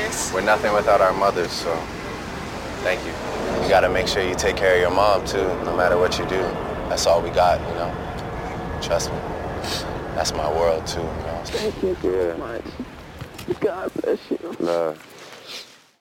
mothers. We're nothing without our mothers, so thank you. You gotta make sure you take care of your mom, too, no matter what you do. That's all we got, you know? Trust me. That's my world, too, you know? Thank you so much. God bless you. Love.